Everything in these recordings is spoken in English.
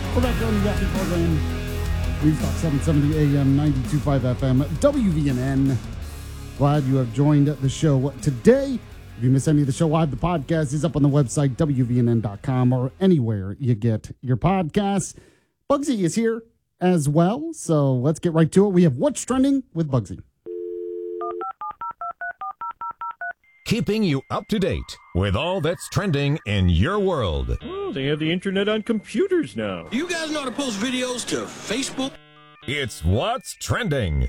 We're back on the Yappy program. News Talk 770 AM, 92.5 FM, WVNN. Glad you have joined the show today. If you miss any of the show live, the podcast is up on the website, WVNN.com, or anywhere you get your podcasts. Bugsy is here as well, so let's get right to it. We have What's Trending with Bugsy. Keeping you up to date with all that's trending in your world. Oh, they have the internet on computers now. You guys know how to post videos to Facebook? It's What's Trending.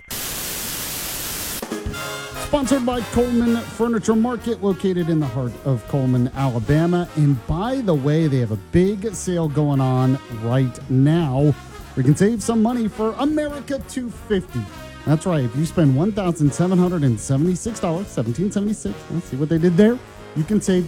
Sponsored by Coleman Furniture Market, located in the heart of Coleman, Alabama. And by the way, they have a big sale going on right now. We can save some money for America 250. That's right. If you spend $1,776, $1,776, let's see what they did there. You can save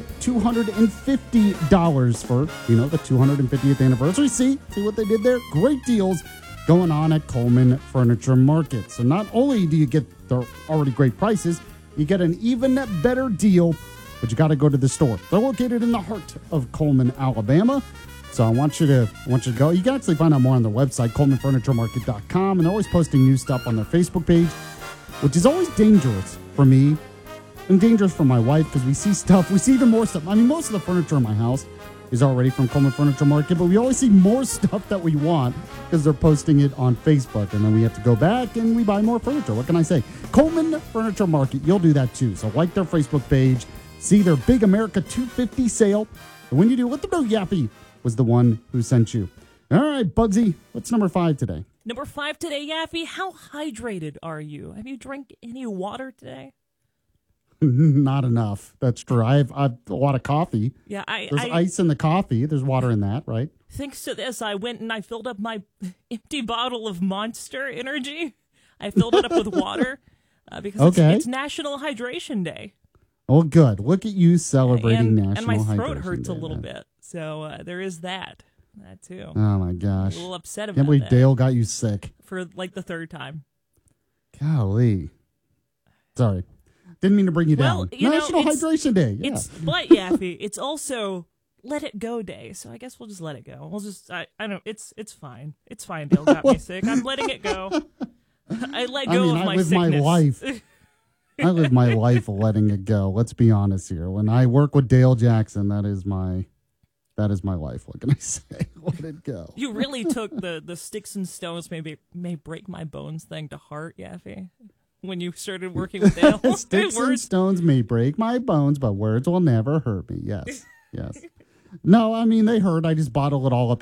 $250 for, the 250th anniversary. See what they did there? Great deals going on at Coleman Furniture Market. So not only do you get the already great prices, you get an even better deal, but you got to go to the store. They're located in the heart of Coleman, Alabama. So I want you to go. You can actually find out more on their website, ColemanFurnitureMarket.com, and they're always posting new stuff on their Facebook page, which is always dangerous for me and dangerous for my wife because we see stuff. We see even more stuff. I mean, most of the furniture in my house is already from Coleman Furniture Market, but we always see more stuff that we want because they're posting it on Facebook, and then we have to go back and we buy more furniture. What can I say? Coleman Furniture Market, you'll do that too. So like their Facebook page, see their big America 250 sale, and when you do, let them know Yappy was the one who sent you. All right, Bugsy, what's number 5 today? Number 5 today, Yaffy. How hydrated are you? Have you drank any water today? Not enough. That's true. I've a lot of coffee. Yeah, There's ice in the coffee. There's water in that, right? Thanks to this, I went and I filled up my empty bottle of Monster Energy. I filled it up with water because it's National Hydration Day. Oh, good. Look at you celebrating National Hydration Day. And my throat hurts a little bit. So there is that too. Oh, my gosh. I'm a little upset about Can't believe that. Dale got you sick. For like the 3rd time. Golly. Sorry. Didn't mean to bring you Well, down. National Hydration Day. Yeah. But, Yaffy, it's also Let It Go Day. So I guess we'll just let it go. We'll just, I don't, it's fine. It's fine. Dale got me sick. I'm letting it go. I let go of my sickness. My life. I live my life letting it go. Let's be honest here. When I work with Dale Jackson, that is my life. What can I say? Let it go. You really took the sticks and stones may break my bones thing to heart, Yaffy, when you started working with Dale. Sticks and stones may break my bones, but words will never hurt me. Yes. No, I mean, they hurt. I just bottle it all up